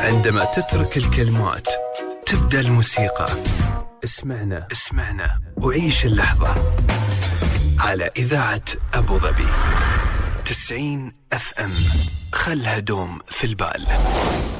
عندما تترك الكلمات تبدأ الموسيقى. اسمعنا وعيش اللحظة على إذاعة أبو ظبي 90 FM. خلها دوم في البال.